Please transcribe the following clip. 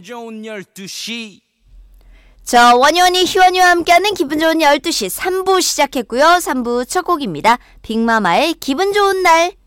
좋은 12시. 저 원효원이 희원이와 함께하는 기분 좋은 12시 3부 시작했고요. 3부 첫 곡입니다. 빅마마의 기분 좋은 날.